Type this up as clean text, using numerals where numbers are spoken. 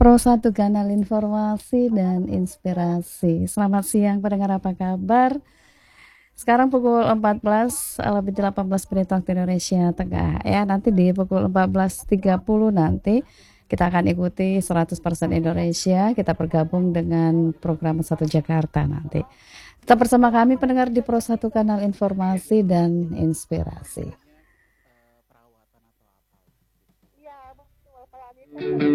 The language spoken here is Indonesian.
Pro 1 Kanal Informasi dan Inspirasi. Selamat siang pendengar, apa kabar? Sekarang pukul 14 lebih 18 menit waktu Indonesia Tengah ya. Nanti di pukul 14.30 nanti kita akan ikuti 100% Indonesia. Kita bergabung dengan program Satu Jakarta nanti. Tetap bersama kami pendengar di Pro 1 Kanal Informasi dan Inspirasi.